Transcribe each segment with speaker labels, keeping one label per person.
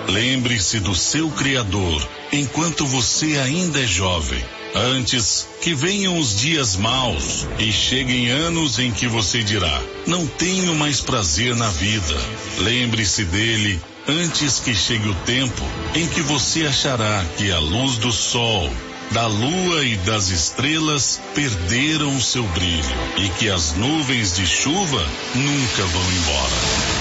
Speaker 1: Lembre-se do seu Criador enquanto você ainda é jovem. Antes que venham os dias maus e cheguem anos em que você dirá: não tenho mais prazer na vida. Lembre-se dele antes que chegue o tempo em que você achará que a luz do sol, da lua e das estrelas perderam o seu brilho e que as nuvens de chuva nunca vão embora.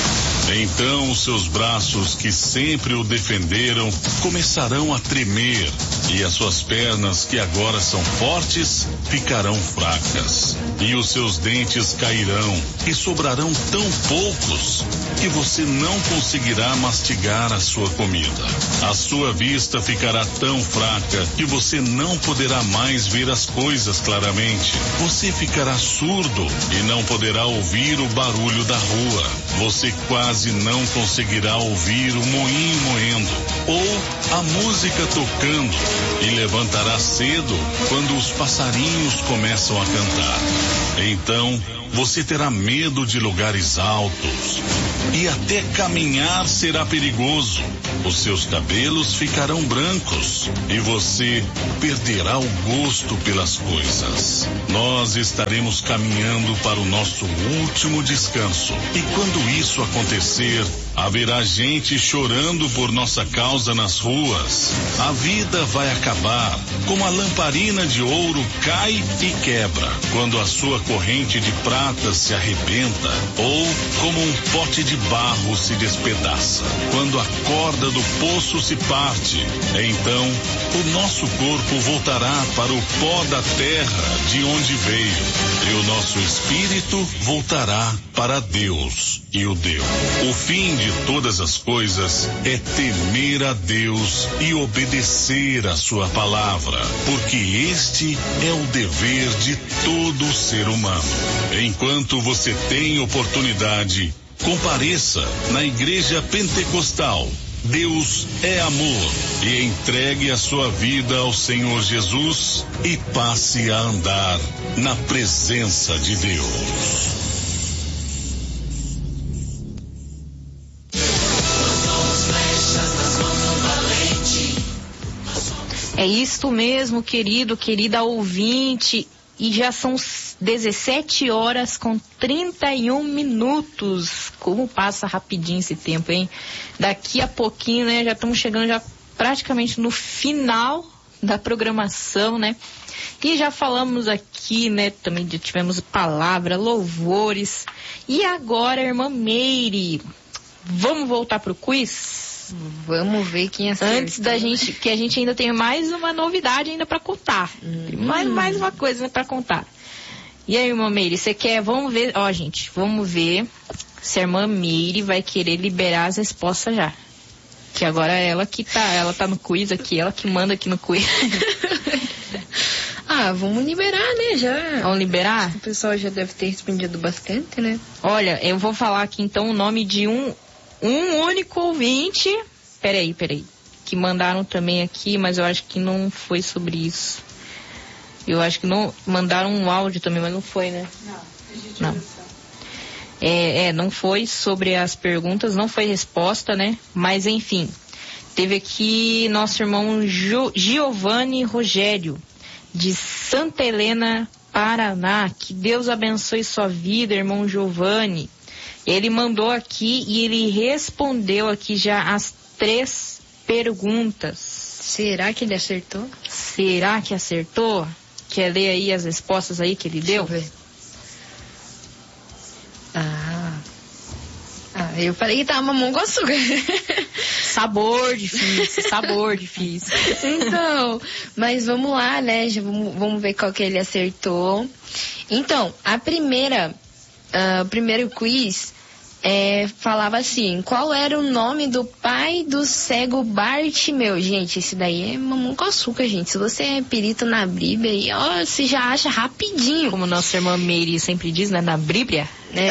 Speaker 1: Então os seus braços que sempre o defenderam começarão a tremer e as suas pernas que agora são fortes ficarão fracas e os seus dentes cairão e sobrarão tão poucos que você não conseguirá mastigar a sua comida. A sua vista ficará tão fraca que você não poderá mais ver as coisas claramente. Você ficará surdo e não poderá ouvir o barulho da rua. Você quase não conseguirá ouvir o moinho moendo ou a música tocando e levantará cedo quando os passarinhos começam a cantar. Então você terá medo de lugares altos e até caminhar será perigoso. Os seus cabelos ficarão brancos e você perderá o gosto pelas coisas. Nós estaremos caminhando para o nosso último descanso e quando isso acontecer, haverá gente chorando por nossa causa nas ruas. A vida vai acabar, como a lamparina de ouro cai e quebra, quando a sua corrente de prata se arrebenta, ou como um pote de barro se despedaça, quando a corda do poço se parte. Então, o nosso corpo voltará para o pó da terra de onde veio, e o nosso espírito voltará para Deus e o deu. O fim de todas as coisas é temer a Deus e obedecer a sua palavra, porque este é o dever de todo ser humano. Enquanto você tem oportunidade, compareça na igreja pentecostal. Deus é amor e entregue a sua vida ao Senhor Jesus e passe a andar na presença de Deus.
Speaker 2: É isto mesmo, querida ouvinte, e já são 17 horas com 31 minutos. Como passa rapidinho esse tempo, hein? Daqui a pouquinho, né, já estamos chegando já praticamente no final da programação, né? E já falamos aqui, né, também tivemos palavra, louvores. E agora, irmã Meire, vamos voltar pro quiz?
Speaker 3: Vamos ver quem acertou.
Speaker 2: Antes da gente, que a gente ainda tem mais uma novidade ainda para contar. Mais uma coisa, né, para contar. E aí, irmã Meire, você quer? Vamos ver, ó, gente, vamos ver se a irmã Meire vai querer liberar as respostas já. Que agora é ela que ela tá no quiz aqui, ela que manda aqui no quiz.
Speaker 3: Vamos liberar, né, já.
Speaker 2: Vamos liberar?
Speaker 3: O pessoal já deve ter respondido bastante, né?
Speaker 2: Olha, eu vou falar aqui então o nome de um único ouvinte. Peraí. Que mandaram também aqui, mas eu acho que não foi sobre isso. Eu acho que não. Mandaram um áudio também, mas não foi, né? Não. Não foi sobre as perguntas, não foi resposta, né? Mas enfim. Teve aqui nosso irmão Giovanni Rogério, de Santa Helena, Paraná. Que Deus abençoe sua vida, irmão Giovanni. Ele mandou aqui e ele respondeu aqui já as 3 perguntas.
Speaker 3: Será que ele acertou?
Speaker 2: Será que acertou? Quer ler aí as respostas aí que ele deu?
Speaker 3: Deixa eu ver. Eu falei que tava mamão com açúcar.
Speaker 2: Sabor difícil.
Speaker 3: Então, mas vamos lá, né? Já vamos ver qual que ele acertou. Então, o primeiro quiz falava assim: qual era o nome do pai do cego Bartimeu? Gente, esse daí é mamão com açúcar, gente. Se você é perito na Bíblia, você já acha rapidinho.
Speaker 2: Como nossa irmã Meire sempre diz, né? Na Bíblia.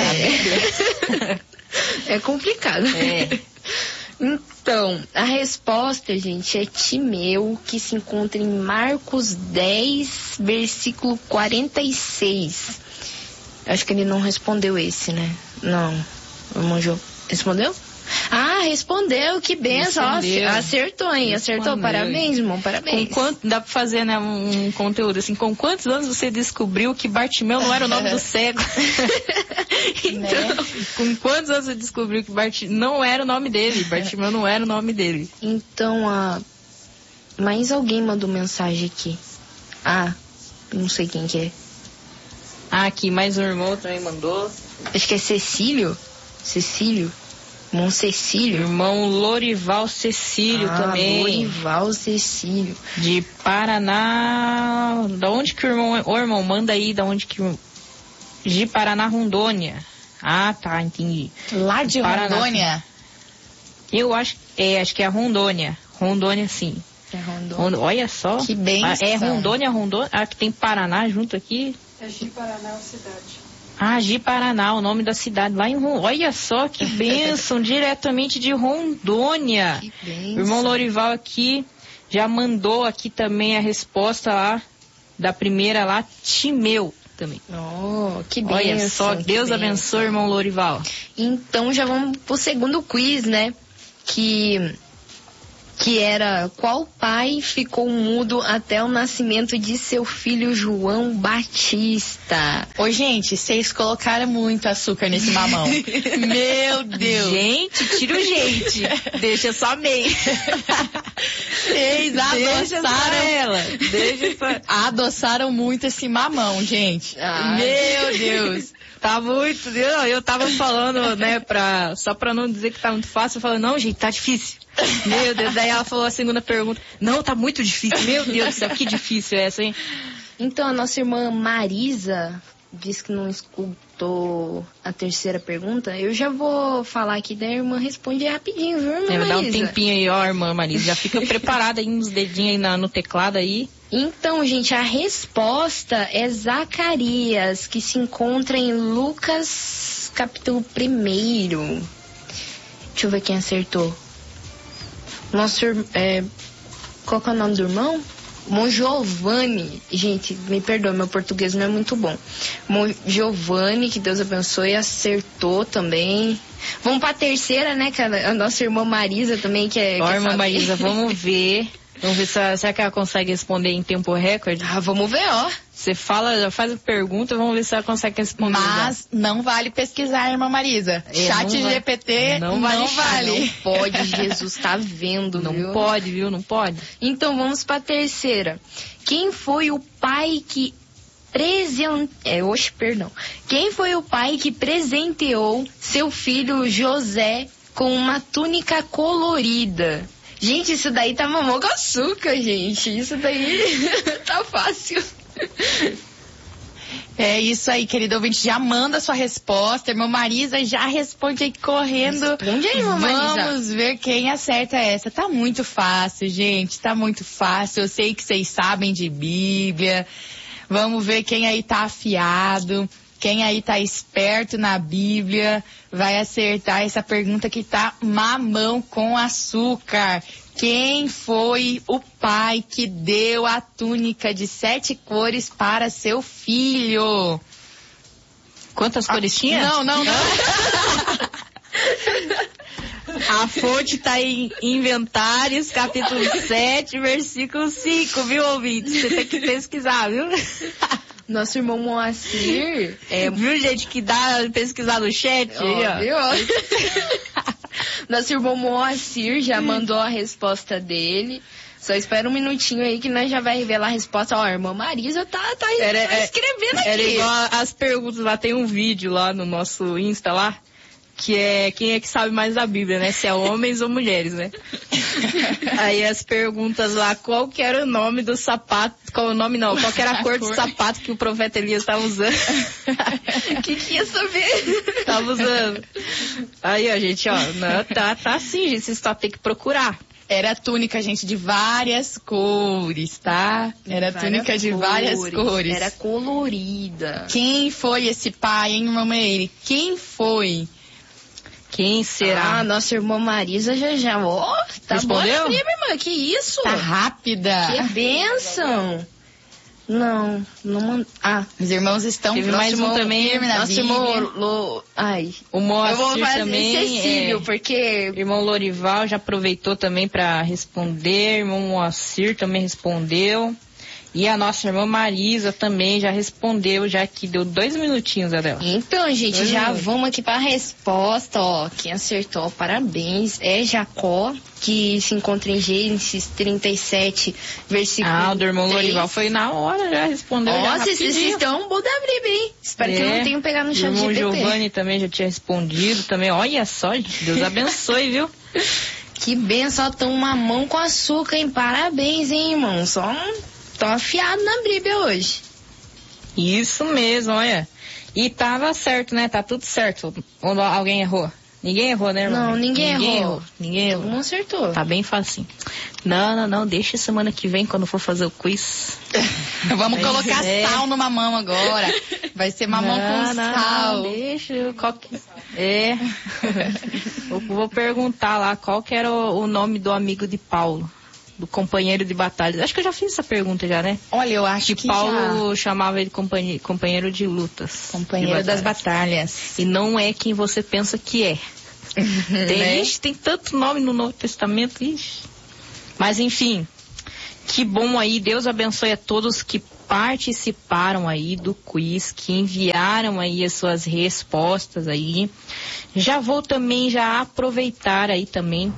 Speaker 3: É complicado. Então, a resposta, gente, é Timeu, que se encontra em Marcos 10, versículo 46. Acho que ele não respondeu esse, né? Não. O irmão respondeu? Ah, respondeu, que benção. Ó, acertou, hein? Acertou, parabéns, irmão, parabéns.
Speaker 2: Com quanto, dá pra fazer, né, um conteúdo assim, com quantos anos você descobriu que Bartimeu não era o nome do cego? Então, com quantos anos você descobriu que não era o nome dele? Bartimeu não era o nome dele.
Speaker 3: Então, mais alguém mandou mensagem aqui. Não sei quem que é.
Speaker 2: Aqui, mais um irmão também mandou.
Speaker 3: Acho que é Cecílio. Irmão Cecílio.
Speaker 2: Irmão Lorival Cecílio também.
Speaker 3: Lorival Cecílio.
Speaker 2: De Paraná. Da onde que o irmão... Ô, irmão, manda aí da onde que... De Paraná, Rondônia. Tá, entendi.
Speaker 4: Lá de Paraná. Rondônia?
Speaker 2: Eu acho que é Rondônia. Rondônia, sim.
Speaker 3: É Rondônia.
Speaker 2: Olha só.
Speaker 4: Que bênção.
Speaker 2: É Rondônia. Que tem Paraná junto aqui.
Speaker 5: É Ji-Paraná, a cidade.
Speaker 2: Ji-Paraná, o nome da cidade lá em Rondônia. Olha só que bênção, diretamente de Rondônia.
Speaker 3: Que bênção.
Speaker 2: O irmão Lorival aqui já mandou aqui também a resposta lá da primeira lá, Timeu também.
Speaker 3: Que bênção.
Speaker 2: Olha só, Deus abençoe, irmão Lorival.
Speaker 3: Então já vamos pro segundo quiz, né? Que era: qual pai ficou mudo até o nascimento de seu filho João Batista?
Speaker 4: Ô, gente, vocês colocaram muito açúcar nesse mamão. Meu Deus.
Speaker 2: Gente, tira o gente. Deixa só meio.
Speaker 4: Vocês adoçaram muito esse mamão, gente. Meu Deus.
Speaker 2: Tá muito. Eu tava falando, né, só pra não dizer que tá muito fácil, eu falei, não, gente, tá difícil. Meu Deus, daí ela falou a segunda pergunta. Não, tá muito difícil. Meu Deus do céu, que difícil é essa, hein?
Speaker 3: Então, a nossa irmã Marisa disse que não escutou a terceira pergunta. Eu já vou falar aqui, daí a irmã responde rapidinho, viu, irmã Marisa?
Speaker 2: Dá um tempinho aí, ó, irmã Marisa. Já fica preparada aí nos dedinhos aí no teclado aí.
Speaker 3: Então, gente, a resposta é Zacarias, que se encontra em Lucas, capítulo 1. Deixa eu ver quem acertou. Qual que é o nome do irmão? Giovanni. Gente, me perdoe, meu português não é muito bom. Giovanni, que Deus abençoe, acertou também. Vamos pra terceira, né, cara? A nossa irmã Marisa também, que é...
Speaker 2: Ó, irmã Marisa, vamos ver. Vamos ver será que ela consegue responder em tempo recorde?
Speaker 3: Vamos ver, ó.
Speaker 2: Você faz a pergunta, vamos ver se ela consegue responder.
Speaker 4: Mas não vale pesquisar, irmã Marisa. Chat GPT não vale.
Speaker 3: Não pode, Jesus tá vendo,
Speaker 2: não
Speaker 3: viu?
Speaker 2: Não pode, viu? Não pode.
Speaker 3: Então vamos pra terceira. Quem foi o pai que Quem foi o pai que presenteou seu filho José com uma túnica colorida? Gente, isso daí tá mamão com açúcar, gente. Isso daí tá fácil.
Speaker 4: É isso aí, querido ouvinte. Já manda a sua resposta. Irmã Marisa já responde aí correndo.
Speaker 3: Responde aí, irmã Marisa.
Speaker 4: Vamos ver quem acerta essa. Tá muito fácil, gente. Tá muito fácil. Eu sei que vocês sabem de Bíblia. Vamos ver quem aí tá afiado. Quem aí tá esperto na Bíblia vai acertar essa pergunta que tá mamão com açúcar. Quem foi o pai que deu a túnica de 7 cores para seu filho?
Speaker 2: Quantas cores tinha?
Speaker 4: Não.
Speaker 2: A fonte tá em Inventários, capítulo 7, versículo 5, viu, ouvinte? Você tem que pesquisar, viu?
Speaker 3: Nosso irmão Moacir...
Speaker 2: Viu, gente, que dá pesquisar no chat?
Speaker 3: Viu? Nosso irmão Moacir já mandou a resposta dele. Só espera um minutinho aí que nós já vai revelar a resposta. Ó, a irmã Marisa tá escrevendo aqui.
Speaker 2: Era igual as perguntas lá, tem um vídeo lá no nosso Insta lá, que é quem é que sabe mais da Bíblia, né? Se é homens ou mulheres, né? Aí as perguntas lá, qual que era o nome do sapato, qual que era a cor do sapato que o profeta Elias estava usando?
Speaker 3: Que ia saber?
Speaker 2: Tava usando. Aí, ó, gente, ó, não, tá assim, gente, vocês só tem que procurar.
Speaker 4: Era túnica, gente, de várias cores, tá? Era túnica de várias cores.
Speaker 3: Era colorida.
Speaker 4: Quem foi esse pai, hein, mamãe? Quem foi?
Speaker 2: Quem será?
Speaker 3: Nossa irmã Marisa já. Ó, tá
Speaker 2: respondeu?
Speaker 3: Boa, minha irmã, que isso?
Speaker 4: Tá rápida.
Speaker 3: Que bênção. Não mandou. Ah,
Speaker 4: os irmãos estão
Speaker 2: teve mais um também.
Speaker 3: Nosso irmão
Speaker 2: o Moacir
Speaker 3: eu vou fazer
Speaker 2: também.
Speaker 3: Cecílio, porque
Speaker 2: irmão Lorival já aproveitou também para responder. Irmão Moacir também respondeu. E a nossa irmã Marisa também já respondeu, já que deu 2 minutinhos, Adela.
Speaker 3: Então, gente, já vamos aqui para a resposta, ó. Quem acertou, parabéns, é Jacó, que se encontra em Gênesis 37, versículo 3.
Speaker 2: O do irmão Lorival foi na hora, já respondeu.
Speaker 3: Nossa, vocês estão bom da Bíblia, hein? Espero que eu não tenha pegado no chat de
Speaker 2: GPT. O irmão Giovanni também já tinha respondido, também. Olha só, gente, Deus abençoe, viu?
Speaker 3: Que benção, ó, tão uma mão com açúcar, hein? Parabéns, hein, irmão? Só tô afiado na Bíblia hoje.
Speaker 2: Isso mesmo, olha. E tava certo, né? Tá tudo certo. Ou alguém errou? Ninguém errou, né, irmão?
Speaker 3: Não, ninguém errou.
Speaker 2: Ninguém errou.
Speaker 3: Todo mundo acertou.
Speaker 2: Tá bem facinho. Não. Deixa semana que vem, quando for fazer o quiz.
Speaker 4: Vamos colocar sal no mamão agora. Vai ser mamão com sal.
Speaker 2: Não, deixa. Vou perguntar lá qual que era o nome do amigo de Paulo. Do companheiro de batalhas. Acho que eu já fiz essa pergunta já, né?
Speaker 4: Olha, eu acho que
Speaker 2: Paulo chamava ele de companheiro de lutas.
Speaker 4: Companheiro das batalhas.
Speaker 2: E não é quem você pensa que é. Tem tanto nome no Novo Testamento. Ixi. Mas enfim, que bom aí. Deus abençoe a todos que participaram aí do quiz, que enviaram aí as suas respostas aí. Já vou também já aproveitar aí também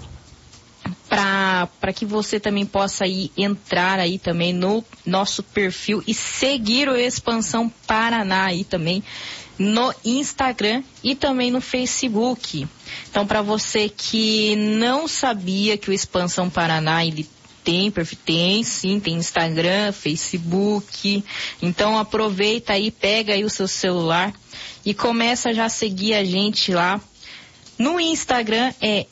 Speaker 2: para que você também possa aí entrar aí também no nosso perfil e seguir o Expansão Paraná aí também no Instagram e também no Facebook. Então, para você que não sabia que o Expansão Paraná ele tem perfil, tem Instagram, Facebook. Então aproveita aí, pega aí o seu celular e começa já a seguir a gente lá. No Instagram é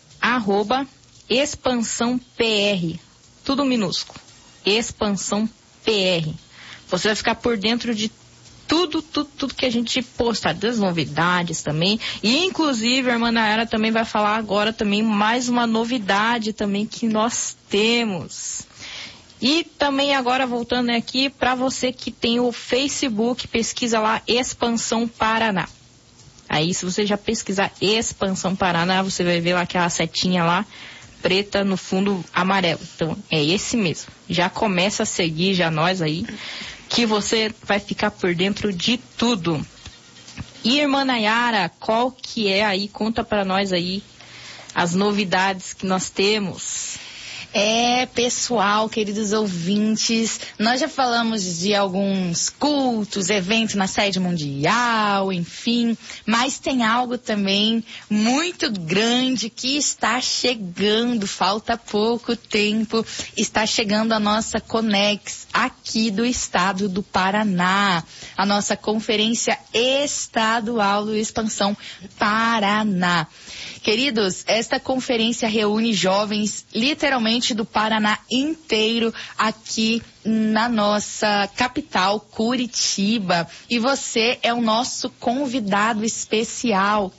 Speaker 2: @Expansão PR, tudo minúsculo, Expansão PR. Você vai ficar por dentro de tudo que a gente posta, das novidades também. E inclusive a irmã Nayara também vai falar agora também mais uma novidade também que nós temos. E também agora voltando aqui para você que tem o Facebook, pesquisa lá Expansão Paraná. Aí se você já pesquisar Expansão Paraná, você vai ver lá aquela setinha lá preta no fundo amarelo. Então é esse mesmo. Já começa a seguir já nós aí, que você vai ficar por dentro de tudo. E irmã Nayara, qual que é aí? Conta para nós aí as novidades que nós temos.
Speaker 4: Pessoal, queridos ouvintes, nós já falamos de alguns cultos, eventos na sede mundial, enfim, mas tem algo também muito grande que está chegando, falta pouco tempo, está chegando a nossa Conex aqui do estado do Paraná, a nossa conferência estadual do Expansão Paraná. Queridos, esta conferência reúne jovens literalmente do Paraná inteiro aqui na nossa capital, Curitiba. E você é o nosso convidado especial.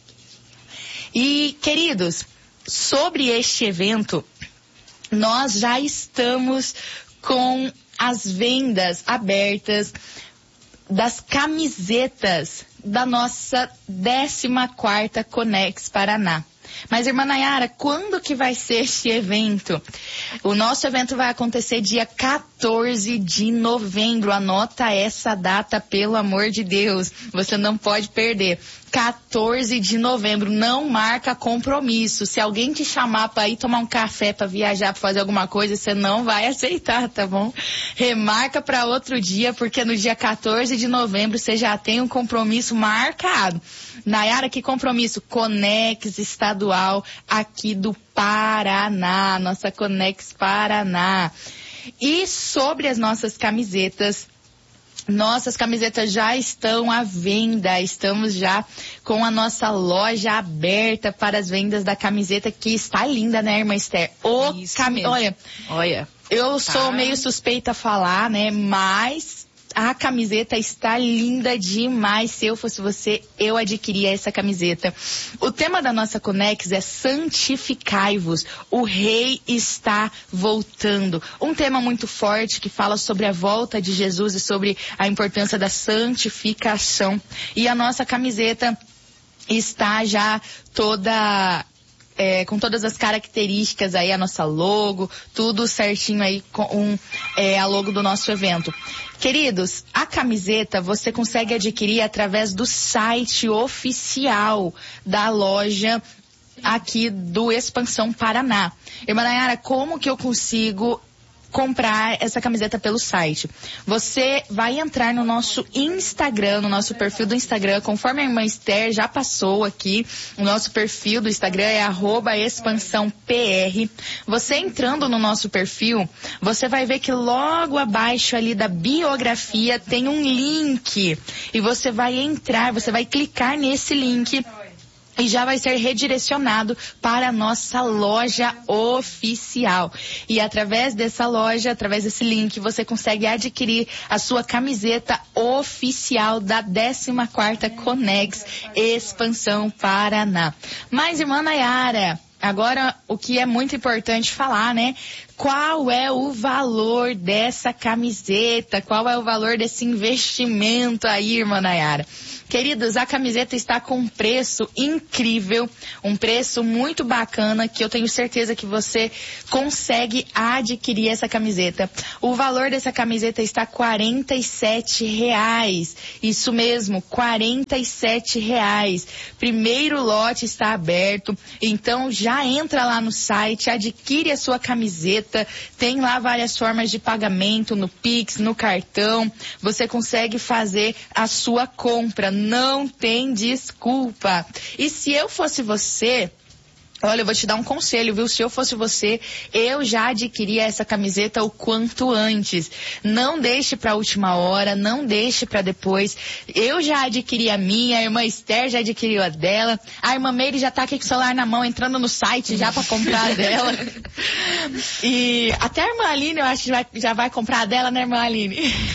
Speaker 4: E, queridos, sobre este evento, nós já estamos com as vendas abertas das camisetas da nossa 14ª Conex Paraná. Mas, irmã Nayara, quando que vai ser este evento? O nosso evento vai acontecer dia 14 de novembro. Anota essa data, pelo amor de Deus. Você não pode perder. 14 de novembro, não marca compromisso. Se alguém te chamar para ir tomar um café, para viajar, para fazer alguma coisa, você não vai aceitar, tá bom? Remarca para outro dia, porque no dia 14 de novembro você já tem um compromisso marcado. Nayara, que compromisso? Conex estadual aqui do Paraná, nossa Conex Paraná. E sobre as nossas camisetas já estão à venda, estamos já com a nossa loja aberta para as vendas da camiseta, que está linda, né, irmã Esther? Olha, eu sou meio suspeita a falar, né, mas a camiseta está linda demais. Se eu fosse você, eu adquiria essa camiseta. O tema da nossa Conex é santificai-vos. O rei está voltando. Um tema muito forte que fala sobre a volta de Jesus e sobre a importância da santificação. E a nossa camiseta está já toda... com todas as características aí, a nossa logo, tudo certinho aí com a logo do nosso evento. Queridos, a camiseta você consegue adquirir através do site oficial da loja aqui do Expansão Paraná. Irmã Nayara, como que eu consigo comprar essa camiseta pelo site? Você vai entrar no nosso Instagram, no nosso perfil do Instagram, conforme a irmã Esther já passou aqui, o nosso perfil do Instagram é @expansãopr. Você entrando no nosso perfil, você vai ver que logo abaixo ali da biografia tem um link, e você vai entrar, você vai clicar nesse link e já vai ser redirecionado para a nossa loja oficial. E através dessa loja, através desse link, você consegue adquirir a sua camiseta oficial da 14ª Conex Expansão Paraná. Mas, irmã Nayara, agora o que é muito importante falar, né? Qual é o valor dessa camiseta? Qual é o valor desse investimento aí, irmã Nayara? Queridos, a camiseta está com um preço incrível, um preço muito bacana, que eu tenho certeza que você consegue adquirir essa camiseta. O valor dessa camiseta está R$47. Isso mesmo, R$47. Primeiro lote está aberto, então já entra lá no site, adquire a sua camiseta. Tem lá várias formas de pagamento, no Pix, no cartão. Você consegue fazer a sua compra. Não tem desculpa. E se eu fosse você, olha, eu vou te dar um conselho, viu? Se eu fosse você, eu já adquiria essa camiseta o quanto antes. Não deixe para a última hora, não deixe para depois. Eu já adquiri a minha, a irmã Esther já adquiriu a dela, a irmã Meire já tá aqui com o celular na mão, entrando no site já para comprar a dela. E até a irmã Aline, eu acho que já vai comprar a dela, né, irmã Aline?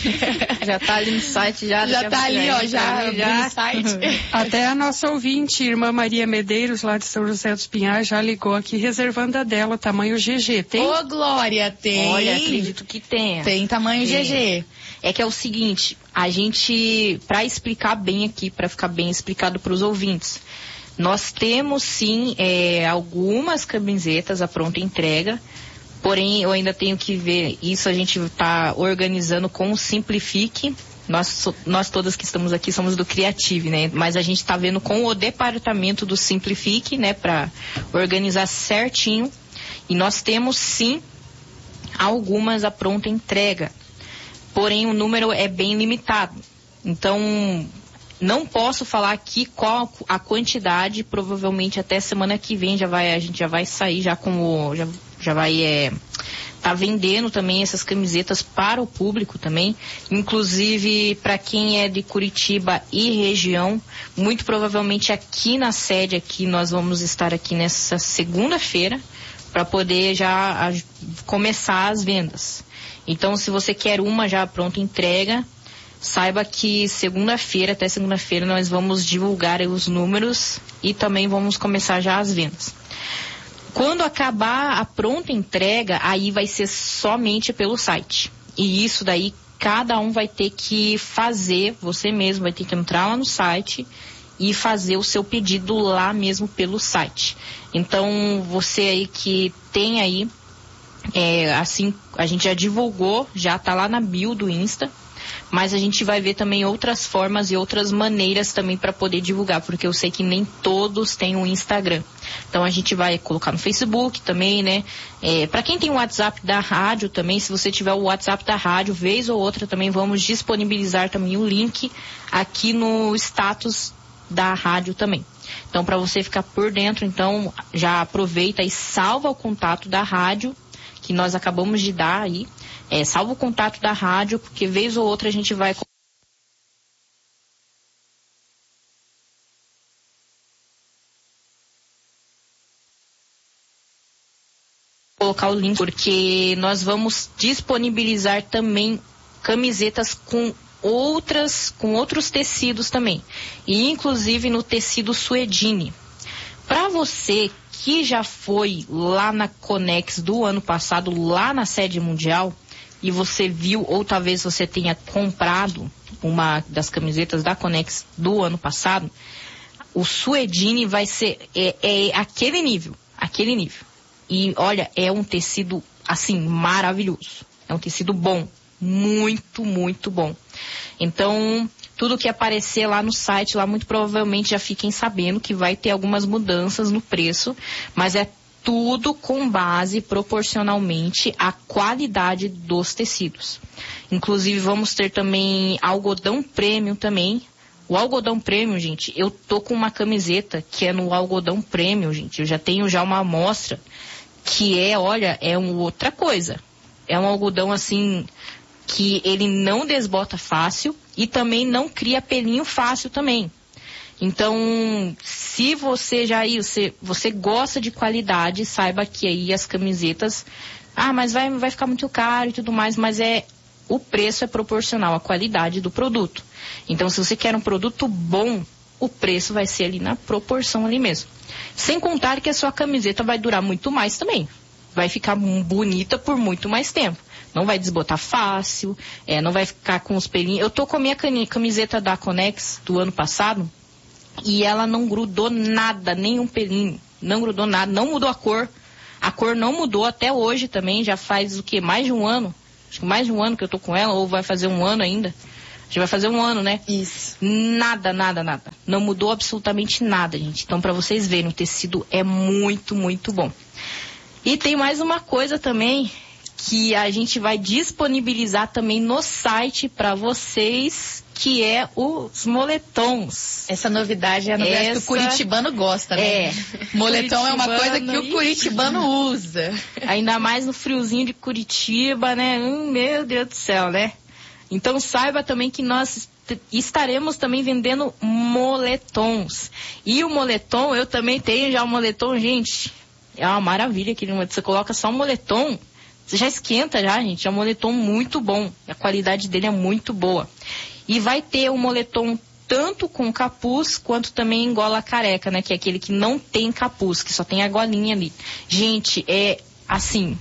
Speaker 2: Já tá ali no site, já
Speaker 4: tá ali, ó, já no site.
Speaker 5: Até a nossa ouvinte, irmã Maria Medeiros, lá de São José dos Pinhais, já ligou aqui reservando a dela, tamanho GG. Tem?
Speaker 4: Ô, Glória, tem.
Speaker 2: Olha, acredito que tenha.
Speaker 4: Tem tamanho GG.
Speaker 2: É que é o seguinte, a gente, para explicar bem aqui, para ficar bem explicado para os ouvintes, nós temos sim algumas camisetas à pronta entrega, porém eu ainda tenho que ver isso, a gente está organizando com o Simplifique. Nós todas que estamos aqui somos do Creative, né? Mas a gente está vendo com o departamento do Simplifique, né? Para organizar certinho. E nós temos sim algumas à pronta entrega. Porém o número é bem limitado. Então não posso falar aqui qual a quantidade. Provavelmente até semana que vem a gente já vai sair já com já vai tá vendendo também essas camisetas para o público também, inclusive para quem é de Curitiba e região, muito provavelmente aqui na sede aqui nós vamos estar aqui nessa segunda-feira para poder já começar as vendas. Então, se você quer uma já pronta entrega, saiba que até segunda-feira nós vamos divulgar os números e também vamos começar já as vendas. Quando acabar a pronta entrega, aí vai ser somente pelo site. E isso daí, cada um vai ter que fazer, você mesmo vai ter que entrar lá no site e fazer o seu pedido lá mesmo pelo site. Então, você aí que tem aí, assim, a gente já divulgou, já tá lá na bio do Insta, mas a gente vai ver também outras formas e outras maneiras também para poder divulgar, porque eu sei que nem todos têm um Instagram. Então a gente vai colocar no Facebook também, né? Para quem tem o WhatsApp da rádio também, se você tiver o WhatsApp da rádio, vez ou outra também vamos disponibilizar também o link aqui no status da rádio também. Então, para você ficar por dentro, então já aproveita e salva o contato da rádio que nós acabamos de dar aí. Salva o contato da rádio, porque vez ou outra a gente vai colocar o link, porque nós vamos disponibilizar também camisetas com outros tecidos também. E inclusive no tecido suedine. Para você que já foi lá na Conex do ano passado, lá na sede mundial, e você viu, ou talvez você tenha comprado uma das camisetas da Conex do ano passado, o suedine vai ser aquele nível. E olha, é um tecido assim maravilhoso. É um tecido bom, muito, muito bom. Então, tudo que aparecer lá no site, lá muito provavelmente já fiquem sabendo que vai ter algumas mudanças no preço, mas é tudo com base proporcionalmente à qualidade dos tecidos. Inclusive vamos ter também algodão premium também. O algodão premium, gente, eu tô com uma camiseta que é no algodão premium, gente. Eu já tenho uma amostra que é outra coisa. É um algodão assim que ele não desbota fácil e também não cria pelinho fácil também. Então, se você você gosta de qualidade, saiba que aí as camisetas, mas vai ficar muito caro e tudo mais, mas o preço é proporcional à qualidade do produto. Então, se você quer um produto bom, o preço vai ser ali na proporção ali mesmo. Sem contar que a sua camiseta vai durar muito mais também. Vai ficar bonita por muito mais tempo. Não vai desbotar fácil, não vai ficar com os pelinhos. Eu tô com a minha camiseta da Conex do ano passado e ela não grudou nada, nenhum pelinho. Não grudou nada, não mudou a cor. A cor não mudou até hoje também, já faz mais de um ano. Acho que mais de um ano que eu tô com ela, ou vai fazer um ano ainda. Acho que vai fazer um ano, né?
Speaker 4: Isso.
Speaker 2: Nada. Não mudou absolutamente nada, gente. Então, pra vocês verem, o tecido é muito, muito bom. E tem mais uma coisa também que a gente vai disponibilizar também no site para vocês, que é os moletons.
Speaker 4: Essa novidade é a novidade que o curitibano gosta, né? Moletom é uma coisa que o curitibano usa.
Speaker 2: Ainda mais no friozinho de Curitiba, né? Meu Deus do céu, né? Então saiba também que nós estaremos também vendendo moletons. E o moletom, eu também tenho já o moletom, gente. É uma maravilha aquele moletom. Você coloca só um moletom, você já esquenta já, gente. É um moletom muito bom. A qualidade dele é muito boa. E vai ter um moletom tanto com capuz, quanto também em gola careca, né? Que é aquele que não tem capuz, que só tem a golinha ali. Gente, é assim...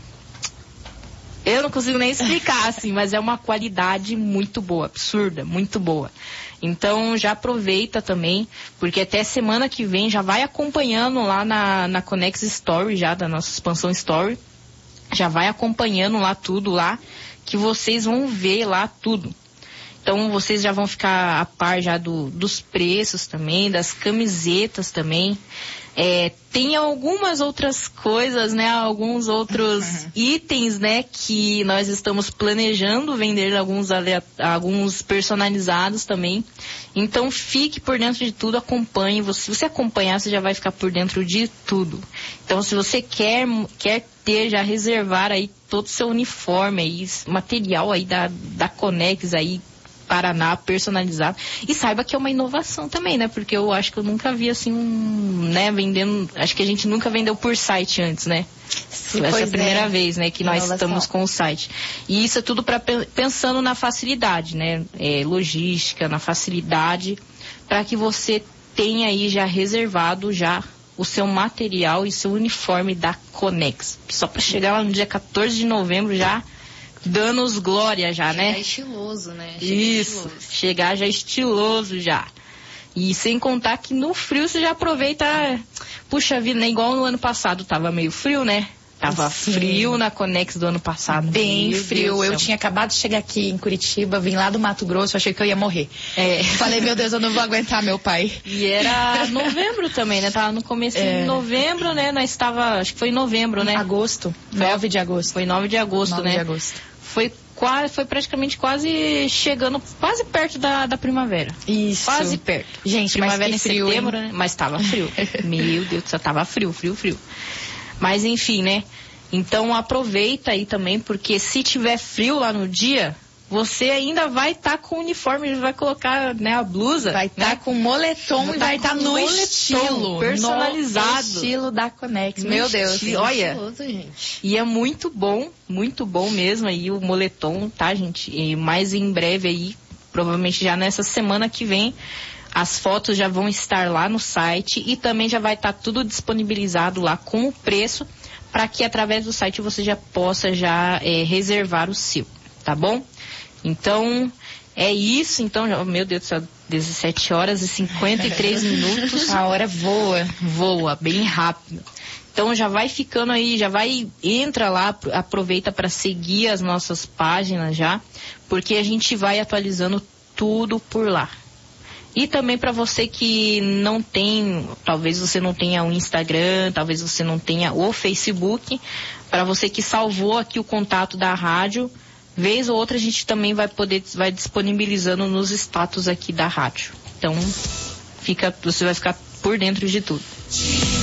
Speaker 2: Eu não consigo nem explicar, assim, mas é uma qualidade muito boa, absurda, muito boa. Então, já aproveita também, porque até semana que vem já vai acompanhando lá na Conex Story, já da nossa expansão Story. Já vai acompanhando lá tudo lá, que vocês vão ver lá tudo. Então, vocês já vão ficar a par já dos preços também, das camisetas também. Tem algumas outras coisas, né? Alguns outros itens, né? Que nós estamos planejando vender alguns personalizados também. Então, fique por dentro de tudo, acompanhe. Se você acompanhar, você já vai ficar por dentro de tudo. Então, se você quer ter, já reservar aí todo o seu uniforme aí, material aí da Conex aí, Paraná, personalizado. E saiba que é uma inovação também, né? Porque eu acho que eu nunca vi assim, né, vendendo. Acho que a gente nunca vendeu por site antes, né? Essa é a primeira vez, né, que nós estamos com o site. E isso é tudo pensando na facilidade, né? Logística, na facilidade, para que você tenha aí já reservado já o seu material e seu uniforme da Conex. Só para chegar lá no dia 14 de novembro já dando-os glória já, né?
Speaker 3: Chegar estiloso, né?
Speaker 2: Chegar já estiloso já. E sem contar que no frio você já aproveita, puxa vida, né? Igual no ano passado tava meio frio, né? Tava frio na Conex do ano passado.
Speaker 4: Bem frio. Eu tinha acabado de chegar aqui em Curitiba, vim lá do Mato Grosso, achei que eu ia morrer. Falei, meu Deus, eu não vou aguentar, meu pai.
Speaker 2: E era novembro também, né? Tava no começo de novembro, né? Nós estava, acho que foi em novembro, né?
Speaker 4: Agosto. 9 de agosto.
Speaker 2: Foi 9 de agosto,
Speaker 4: 9
Speaker 2: né?
Speaker 4: de agosto.
Speaker 2: Foi praticamente quase chegando, quase perto da primavera.
Speaker 4: Isso.
Speaker 2: Quase perto.
Speaker 4: Gente,
Speaker 2: primavera
Speaker 4: mas que
Speaker 2: em
Speaker 4: frio,
Speaker 2: setembro, né? Mas tava frio. Meu Deus, só tava frio. Mas enfim, né? Então aproveita aí também, porque se tiver frio lá no dia, você ainda vai estar com o uniforme, vai colocar, né, a blusa.
Speaker 4: Vai estar com moletom e vai estar no estilo
Speaker 2: personalizado.
Speaker 4: No estilo da Conex. Meu Deus.
Speaker 2: Olha.
Speaker 3: Estiloso, gente.
Speaker 2: E é muito bom mesmo aí o moletom, tá, gente? E mais em breve aí provavelmente já nessa semana que vem, as fotos já vão estar lá no site e também já vai estar tudo disponibilizado lá com o preço, para que através do site você já possa reservar o seu, tá bom? Então, é isso. Então, meu Deus do céu, 17 horas e 53 minutos.
Speaker 4: A hora voa.
Speaker 2: Voa, bem rápido. Então já vai ficando aí, entra lá, aproveita para seguir as nossas páginas já, porque a gente vai atualizando tudo por lá. E também para você que não tem, talvez você não tenha o Instagram, talvez você não tenha o Facebook, para você que salvou aqui o contato da rádio, vez ou outra a gente também vai disponibilizando nos status aqui da rádio. Então, você vai ficar por dentro de tudo.